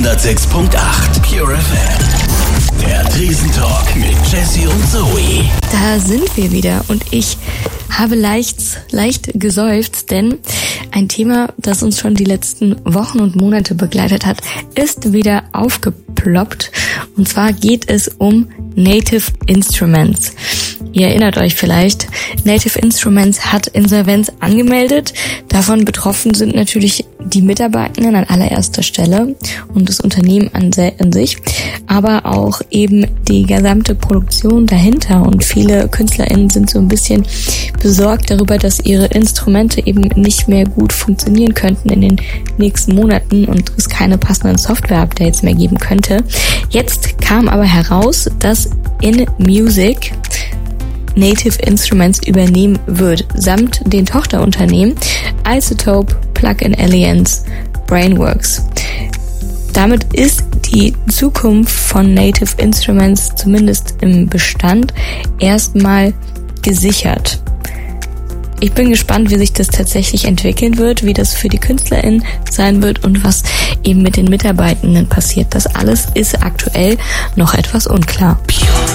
106.8 Pure FM. Der Tresentalk mit Jessie und Zoe. Da sind wir wieder und ich habe leicht geseufzt, denn ein Thema, das uns schon die letzten Wochen und Monate begleitet hat, ist wieder aufgeploppt. Und zwar geht es um Native Instruments. Ihr erinnert euch vielleicht, Native Instruments hat Insolvenz angemeldet. Davon betroffen sind natürlich die Mitarbeitenden an allererster Stelle und das Unternehmen an sich, aber auch eben die gesamte Produktion dahinter. Und viele KünstlerInnen sind so ein bisschen besorgt darüber, dass ihre Instrumente eben nicht mehr gut funktionieren könnten in den nächsten Monaten und es keine passenden Software-Updates mehr geben könnte. Jetzt kam aber heraus, dass InMusic Native Instruments übernehmen wird, samt den Tochterunternehmen iZotope, Plug-in Alliance, Brainworks. Damit ist die Zukunft von Native Instruments zumindest im Bestand erstmal gesichert. Ich bin gespannt, wie sich das tatsächlich entwickeln wird, wie das für die KünstlerInnen sein wird und was eben mit den Mitarbeitenden passiert. Das alles ist aktuell noch etwas unklar.